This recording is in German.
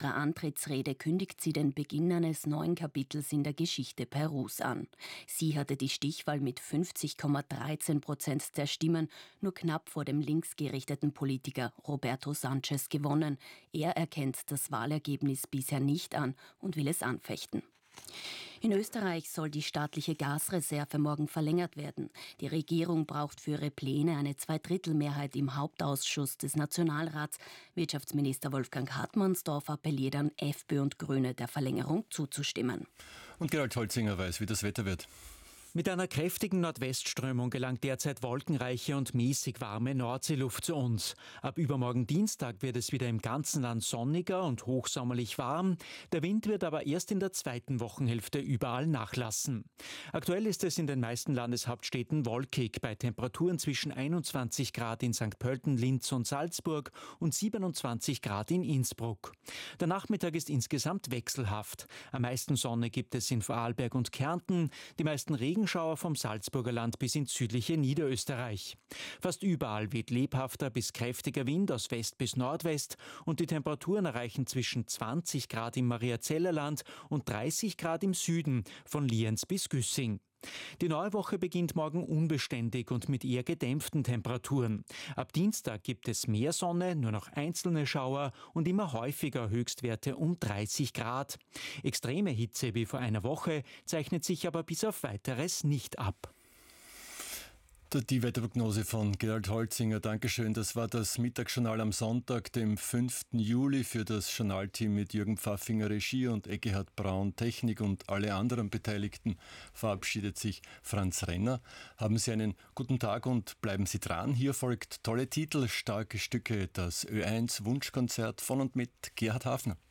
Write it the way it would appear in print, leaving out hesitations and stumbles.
ihrer Antrittsrede kündigt sie den Beginn eines neuen Kapitels in der Geschichte Perus an. Sie hatte die Stichwahl mit 50,13% der Stimmen nur knapp vor dem linksgerichteten Politiker Roberto Sanchez gewonnen. Er erkennt das Wahlergebnis bisher nicht an und will es anfechten. In Österreich soll die staatliche Gasreserve morgen verlängert werden. Die Regierung braucht für ihre Pläne eine Zweidrittelmehrheit im Hauptausschuss des Nationalrats. Wirtschaftsminister Wolfgang Hartmannsdorf appelliert an FPÖ und Grüne, der Verlängerung zuzustimmen. Und Gerald Holzinger weiß, wie das Wetter wird. Mit einer kräftigen Nordwestströmung gelangt derzeit wolkenreiche und mäßig warme Nordseeluft zu uns. Ab übermorgen Dienstag wird es wieder im ganzen Land sonniger und hochsommerlich warm. Der Wind wird aber erst in der zweiten Wochenhälfte überall nachlassen. Aktuell ist es in den meisten Landeshauptstädten wolkig, bei Temperaturen zwischen 21 Grad in St. Pölten, Linz und Salzburg und 27 Grad in Innsbruck. Der Nachmittag ist insgesamt wechselhaft. Am meisten Sonne gibt es in Vorarlberg und Kärnten, die meisten Regenschauer vom Salzburger Land bis ins südliche Niederösterreich. Fast überall weht lebhafter bis kräftiger Wind aus West bis Nordwest und die Temperaturen erreichen zwischen 20 Grad im Mariazellerland und 30 Grad im Süden, von Lienz bis Güssing. Die neue Woche beginnt morgen unbeständig und mit eher gedämpften Temperaturen. Ab Dienstag gibt es mehr Sonne, nur noch einzelne Schauer und immer häufiger Höchstwerte um 30 Grad. Extreme Hitze wie vor einer Woche zeichnet sich aber bis auf Weiteres nicht ab. Die Wetterprognose von Gerald Holzinger. Dankeschön. Das war das Mittagsjournal am Sonntag, dem 5. Juli. Für das Journalteam mit Jürgen Pfaffinger Regie und Eckehard Braun Technik und alle anderen Beteiligten verabschiedet sich Franz Renner. Haben Sie einen guten Tag und bleiben Sie dran. Hier folgt tolle Titel, starke Stücke, das Ö1 Wunschkonzert von und mit Gerhard Hafner.